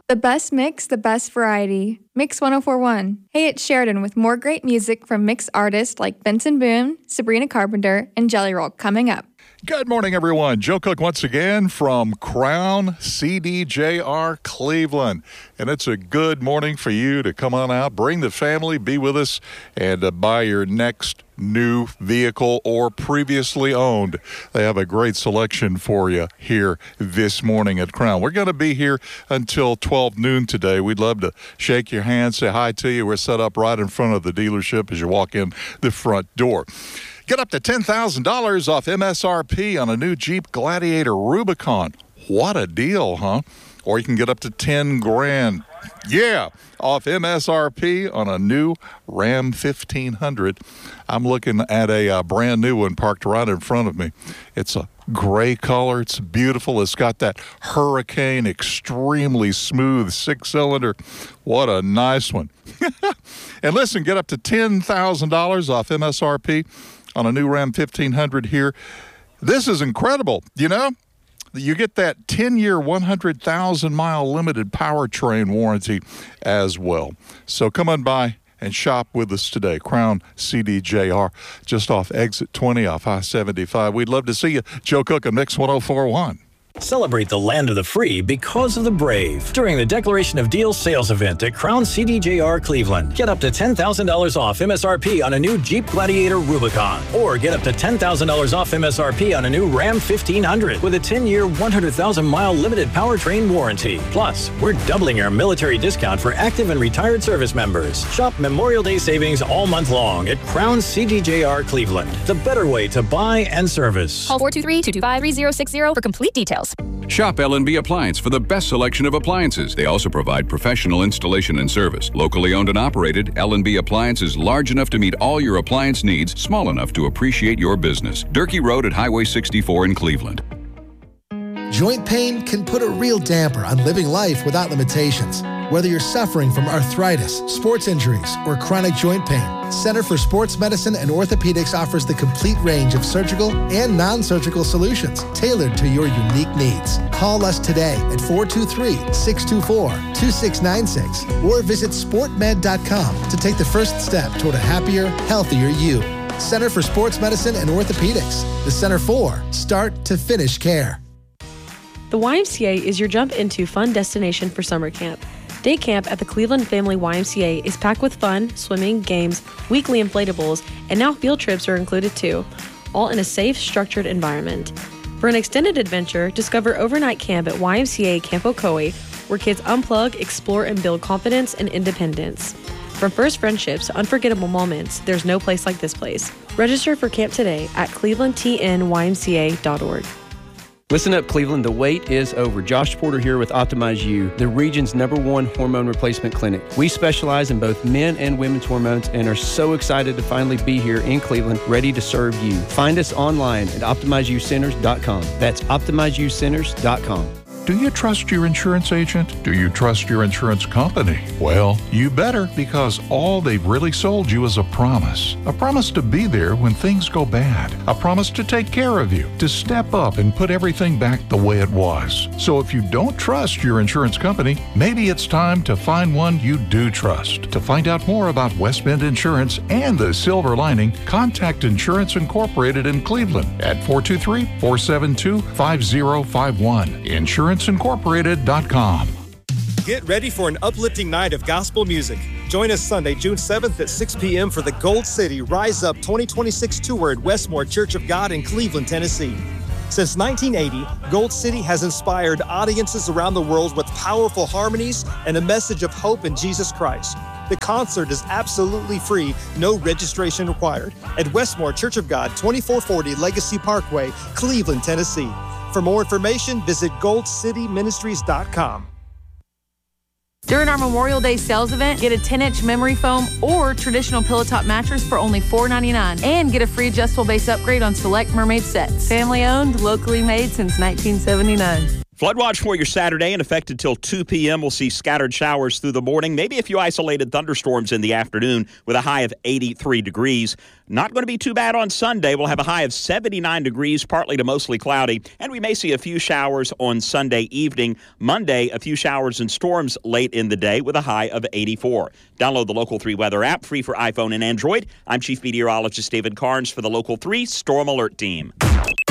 The best mix, the best variety. Mix 1041. Hey, it's Sheridan with more great music from mixed artists like Benson Boone, Sabrina Carpenter, and Jelly Roll coming up. Good morning, everyone. Joe Cook once again from Crown CDJR Cleveland. And it's a good morning for you to come on out, bring the family, be with us, and buy your next new vehicle or previously owned. They have a great selection for you here this morning at Crown. We're going to be here until 12 noon today. We'd love to shake your hand, say hi to you. We're set up right in front of the dealership as you walk in the front door. Get up to $10,000 off MSRP on a new Jeep Gladiator Rubicon. What a deal, huh? Or you can get up to $10,000. Yeah, off MSRP on a new Ram 1500. I'm looking at a brand new one parked right in front of me. It's a gray color. It's beautiful. It's got that Hurricane extremely smooth 6-cylinder. What a nice one. And listen, get up to $10,000 off MSRP on a new Ram 1500 here. This is incredible. You know, you get that 10-year, 100,000-mile limited powertrain warranty as well. So come on by and shop with us today. Crown CDJR, just off exit 20 off I-75. We'd love to see you. Joe Cook and Mix 1041. Celebrate the land of the free because of the brave during the Declaration of Deals sales event at Crown CDJR Cleveland. Get up to $10,000 off MSRP on a new Jeep Gladiator Rubicon. Or get up to $10,000 off MSRP on a new Ram 1500 with a 10-year, 100,000-mile limited powertrain warranty. Plus, we're doubling our military discount for active and retired service members. Shop Memorial Day savings all month long at Crown CDJR Cleveland. The better way to buy and service. Call 423-225-3060 for complete details. Shop L&B Appliance for the best selection of appliances. They also provide professional installation and service. Locally owned and operated, L&B Appliance is large enough to meet all your appliance needs, small enough to appreciate your business. Durkee Road at Highway 64 in Cleveland. Joint pain can put a real damper on living life without limitations. Whether you're suffering from arthritis, sports injuries, or chronic joint pain, Center for Sports Medicine and Orthopedics offers the complete range of surgical and non-surgical solutions tailored to your unique needs. Call us today at 423-624-2696 or visit sportmed.com to take the first step toward a happier, healthier you. Center for Sports Medicine and Orthopedics. The Center for start to finish care. The YMCA is your jump into fun destination for summer camp. Day camp at the Cleveland Family YMCA is packed with fun, swimming, games, weekly inflatables, and now field trips are included too, all in a safe, structured environment. For an extended adventure, discover overnight camp at YMCA Camp Ocoee, where kids unplug, explore, and build confidence and independence. From first friendships to unforgettable moments, there's no place like this place. Register for camp today at clevelandtnymca.org. Listen up, Cleveland. The wait is over. Josh Porter here with Optimize You, the region's #1 hormone replacement clinic. We specialize in both men and women's hormones and are so excited to finally be here in Cleveland, ready to serve you. Find us online at OptimizeYouCenters.com. That's OptimizeYouCenters.com. Do you trust your insurance agent? Do you trust your insurance company? Well, you better, because all they've really sold you is a promise. A promise to be there when things go bad. A promise to take care of you, to step up and put everything back the way it was. So if you don't trust your insurance company, maybe it's time to find one you do trust. To find out more about West Bend Insurance and the Silver Lining, contact Insurance Incorporated in Cleveland at 423-472-5051. InsuranceIncorporated.com. Get ready for an uplifting night of gospel music. Join us Sunday, June 7th at 6 p.m. for the Gold City Rise Up 2026 tour at Westmore Church of God in Cleveland, Tennessee. Since 1980, Gold City has inspired audiences around the world with powerful harmonies and a message of hope in Jesus Christ. The concert is absolutely free, no registration required, at Westmore Church of God, 2440 Legacy Parkway, Cleveland, Tennessee. For more information, visit goldcityministries.com. During our Memorial Day sales event, get a 10-inch memory foam or traditional pillow top mattress for only $4.99 and get a free adjustable base upgrade on select Mermaid sets. Family owned, locally made since 1979. Flood watch for your Saturday in effect until 2 p.m. We'll see scattered showers through the morning, maybe a few isolated thunderstorms in the afternoon with a high of 83 degrees. Not going to be too bad on Sunday. We'll have a high of 79 degrees, partly to mostly cloudy, and we may see a few showers on Sunday evening. Monday, a few showers and storms late in the day with a high of 84. Download the Local 3 weather app, free for iPhone and Android. I'm Chief Meteorologist David Carnes for the Local 3 Storm Alert Team.